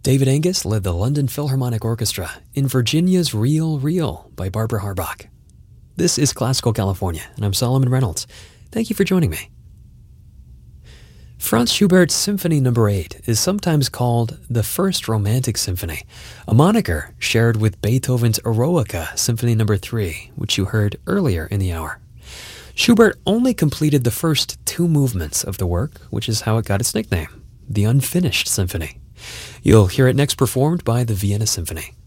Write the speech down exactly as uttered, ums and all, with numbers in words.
David Angus led the London Philharmonic Orchestra in Virginia's Real Real by Barbara Harbach. This is Classical California, and I'm Solomon Reynolds. Thank you for joining me. Franz Schubert's Symphony Number eight is sometimes called the First Romantic Symphony, a moniker shared with Beethoven's Eroica Symphony Number three, which you heard earlier in the hour. Schubert only completed the first two movements of the work, which is how it got its nickname, the Unfinished Symphony. You'll hear it next performed by the Vienna Symphony.